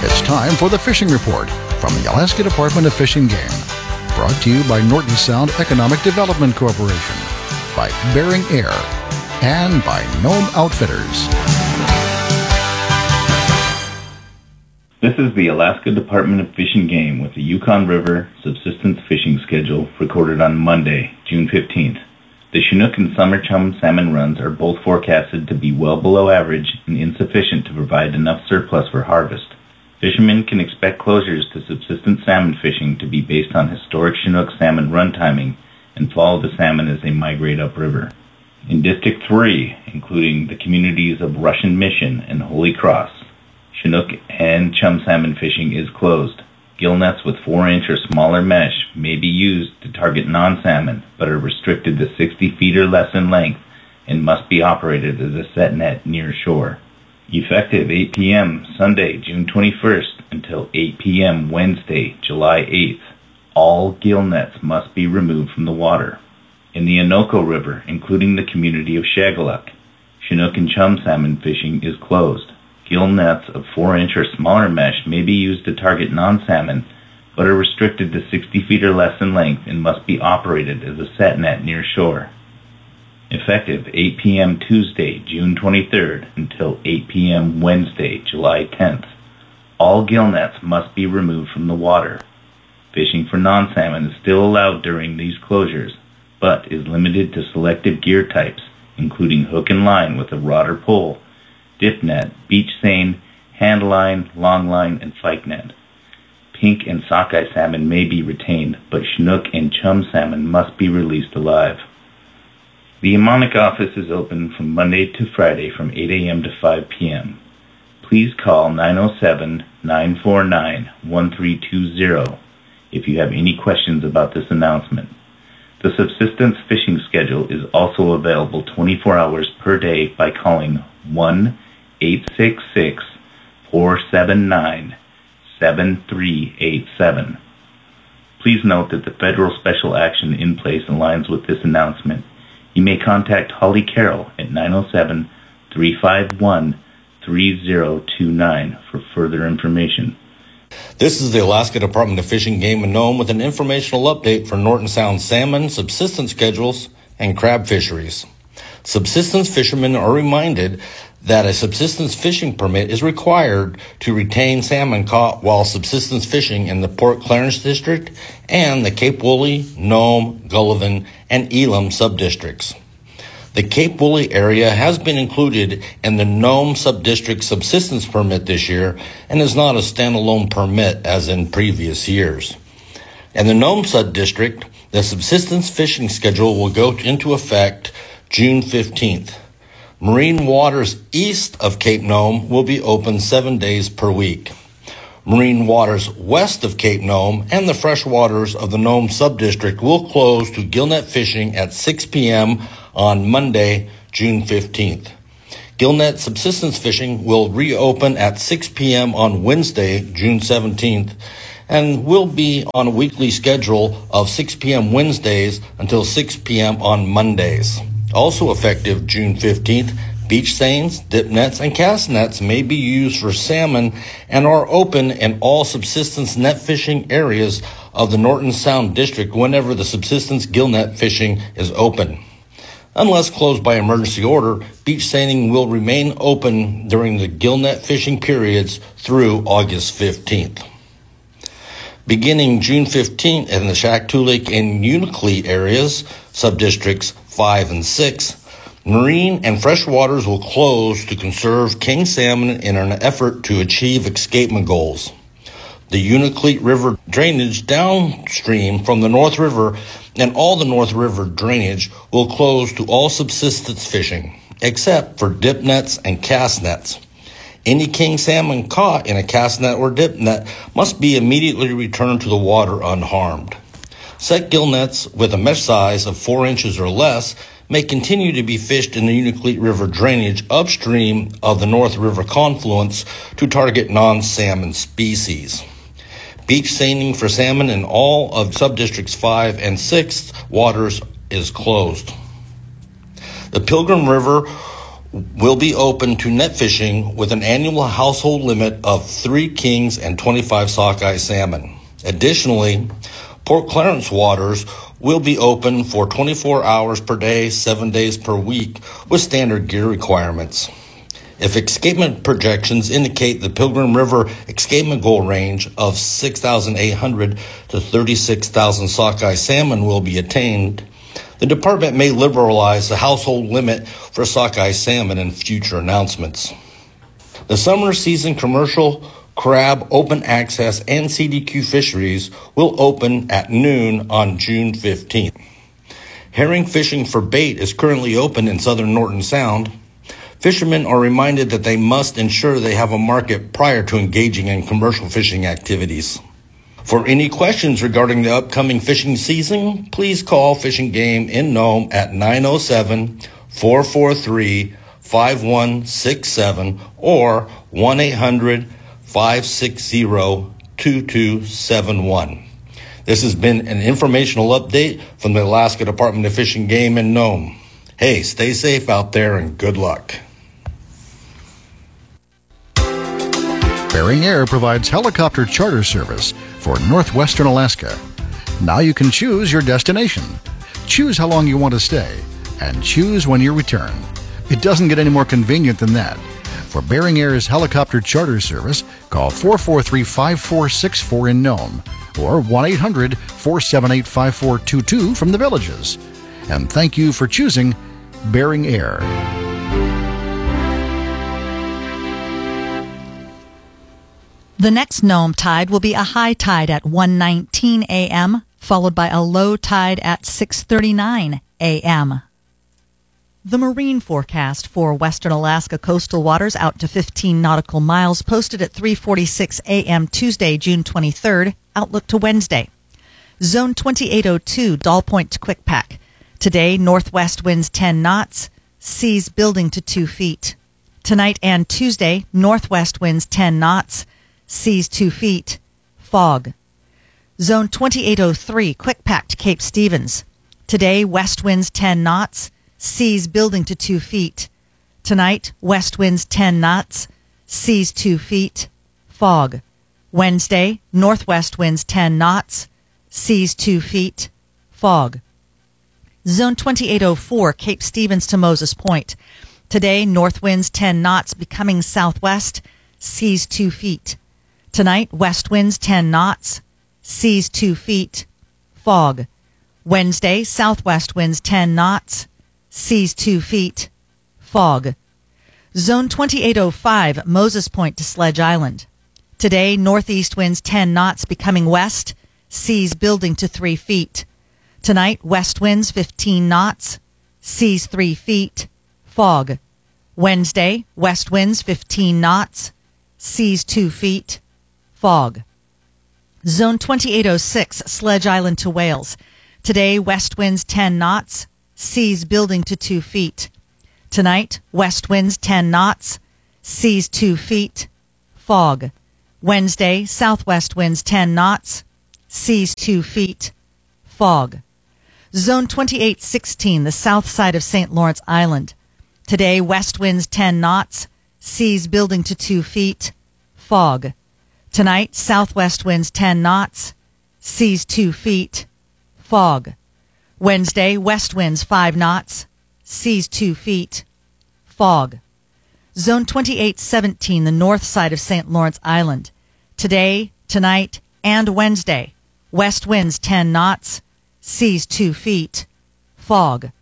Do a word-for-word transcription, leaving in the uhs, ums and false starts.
It's time for the Fishing Report from the Alaska Department of Fish and Game. Brought to you by Norton Sound Economic Development Corporation, by Bering Air, and by Nome Outfitters. This is the Alaska Department of Fish and Game with the Yukon River subsistence fishing schedule recorded on Monday, June fifteenth. The Chinook and summer chum salmon runs are both forecasted to be well below average and insufficient to provide enough surplus for harvest. Fishermen can expect closures to subsistence salmon fishing to be based on historic Chinook salmon run timing and follow the salmon as they migrate upriver. In District three, including the communities of Russian Mission and Holy Cross, Chinook and chum salmon fishing is closed. Gill nets with four inch or smaller mesh may be used to target non-salmon, but are restricted to sixty feet or less in length and must be operated as a set net near shore. Effective eight p.m. Sunday, June twenty-first until eight p.m. Wednesday, July eighth, all gill nets must be removed from the water. In the Anoka River, including the community of Shagaluk, Chinook and chum salmon fishing is closed. Gill nets of four inch or smaller mesh may be used to target non-salmon, but are restricted to sixty feet or less in length and must be operated as a set net near shore. Effective eight p.m. Tuesday, June twenty-third until eight p.m. Wednesday, July tenth, all gill nets must be removed from the water. Fishing for non-salmon is still allowed during these closures, but is limited to selective gear types, including hook and line with a rod or pole, dip net, beach seine, hand line, long line, and fyke net. Pink and sockeye salmon may be retained, but Chinook and chum salmon must be released alive. The Emonic office is open from Monday to Friday from eight a.m. to five p.m. Please call nine oh seven, nine four nine, one three two zero if you have any questions about this announcement. The subsistence fishing schedule is also available twenty-four hours per day by calling one eight six six, four seven nine, seven three eight seven. Please note that the federal special action in place aligns with this announcement. You may contact Holly Carroll at nine oh seven, three five one, three oh two nine for further information. This is the Alaska Department of Fish and Game in Nome with an informational update for Norton Sound salmon, subsistence schedules, and crab fisheries. Subsistence fishermen are reminded that a subsistence fishing permit is required to retain salmon caught while subsistence fishing in the Port Clarence District and the Cape Woolly, Nome, Gullivan, and Elam subdistricts. The Cape Woolly area has been included in the Nome subdistrict subsistence permit this year and is not a standalone permit as in previous years. In the Nome subdistrict, the subsistence fishing schedule will go into effect June fifteenth. Marine waters east of Cape Nome will be open seven days per week. Marine waters west of Cape Nome and the fresh waters of the Nome subdistrict will close to gillnet fishing at six p.m. on Monday, June fifteenth. Gillnet subsistence fishing will reopen at six p.m. on Wednesday, June seventeenth, and will be on a weekly schedule of six p.m. Wednesdays until six p.m. on Mondays. Also effective June fifteenth, beach seines, dip nets, and cast nets may be used for salmon and are open in all subsistence net fishing areas of the Norton Sound District whenever the subsistence gill net fishing is open. Unless closed by emergency order, beach seining will remain open during the gill net fishing periods through August fifteenth. Beginning June fifteenth in the Shaktoolik and Unalakleet areas, subdistricts five and six, marine and fresh waters will close to conserve king salmon in an effort to achieve escapement goals. The Unalakleet River drainage downstream from the North River and all the North River drainage will close to all subsistence fishing, except for dip nets and cast nets. Any king salmon caught in a cast net or dip net must be immediately returned to the water unharmed. Set gill nets with a mesh size of four inches or less may continue to be fished in the Unalakleet River drainage upstream of the North River confluence to target non-salmon species. Beach seining for salmon in all of subdistricts five and six waters is closed. The Pilgrim River will be open to net fishing with an annual household limit of three kings and twenty-five sockeye salmon. Additionally, Port Clarence waters will be open for twenty-four hours per day, seven days per week, with standard gear requirements. If escapement projections indicate the Pilgrim River escapement goal range of six thousand eight hundred to thirty-six thousand sockeye salmon will be attained, the department may liberalize the household limit for sockeye salmon in future announcements. The summer season commercial crab open access and C D Q fisheries will open at noon on June fifteenth. Herring fishing for bait is currently open in southern Norton Sound. Fishermen are reminded that they must ensure they have a market prior to engaging in commercial fishing activities. For any questions regarding the upcoming fishing season, please call Fish and Game in Nome at nine oh seven, four four three, five one six seven or one eight hundred, five six zero, two two seven one. This has been an informational update from the Alaska Department of Fish and Game in Nome. Hey, stay safe out there and good luck. Bering Air provides helicopter charter service for northwestern Alaska. Now you can choose your destination, choose how long you want to stay, and choose when you return. It doesn't get any more convenient than that. For Bering Air's helicopter charter service, call four four three, five four six four in Nome or one eight hundred, four seven eight, five four two two from the Villages. And thank you for choosing Bering Air. The next Nome tide will be a high tide at one nineteen a.m., followed by a low tide at six thirty-nine a.m. The marine forecast for western Alaska coastal waters out to fifteen nautical miles posted at three forty-six a.m. Tuesday, June twenty-third. Outlook to Wednesday. Zone twenty-eight oh two, Doll Point to Quickpack. Today, northwest winds ten knots, seas building to two feet. Tonight and Tuesday, northwest winds ten knots, seas two feet, fog. Zone twenty-eight oh three, Quickpack to Cape Stevens. Today, west winds ten knots, seas building to two feet. Tonight, west winds ten knots, seas two feet, fog. Wednesday, northwest winds ten knots, seas two feet, fog. Zone twenty-eight oh four, Cape Stevens to Moses Point. Today, north winds ten knots becoming southwest, seas two feet. Tonight, west winds ten knots, seas two feet, fog. Wednesday, southwest winds ten knots, seas two feet, fog. Zone twenty-eight oh five, Moses Point to Sledge Island. Today, northeast winds ten knots becoming west, seas building to three feet. Tonight, west winds fifteen knots, seas three feet, fog. Wednesday, west winds fifteen knots, seas two feet, fog. Zone twenty-eight oh six, Sledge Island to Wales. Today, west winds ten knots, seas building to two feet. Tonight, west winds ten knots, seas two feet, fog. Wednesday, southwest winds ten knots, seas two feet, fog. Zone twenty-eight sixteen, the south side of Saint Lawrence Island. Today, west winds ten knots, seas building to two feet, fog. Tonight, southwest winds ten knots, seas two feet, fog. Wednesday, west winds five knots, seas two feet, fog. Zone twenty-eight seventeen, the north side of Saint Lawrence Island. Today, tonight, and Wednesday, west winds ten knots, seas two feet, fog.